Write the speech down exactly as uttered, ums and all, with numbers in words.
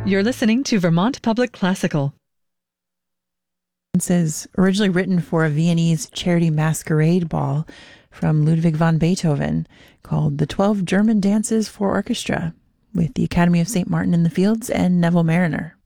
You're listening to Vermont Public Classical. It is originally written for a Viennese charity masquerade ball from Ludwig van Beethoven called The Twelve German Dances for Orchestra with the Academy of Saint Martin in the Fields and Neville Marriner.